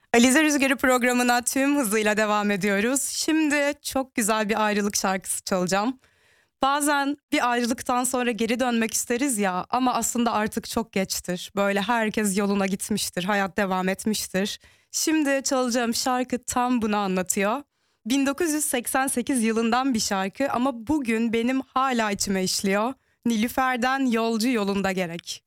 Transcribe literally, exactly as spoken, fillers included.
Alize Rüzgarı programına tüm hızıyla devam ediyoruz. Şimdi çok güzel bir ayrılık şarkısı çalacağım. Bazen bir ayrılıktan sonra geri dönmek isteriz ya, ama aslında artık çok geçtir. Böyle herkes yoluna gitmiştir, hayat devam etmiştir. Şimdi çalacağım şarkı tam bunu anlatıyor. bin dokuz yüz seksen sekiz yılından bir şarkı ama bugün benim hala içime işliyor. Nilüfer'den Yolcu Yolunda Gerek.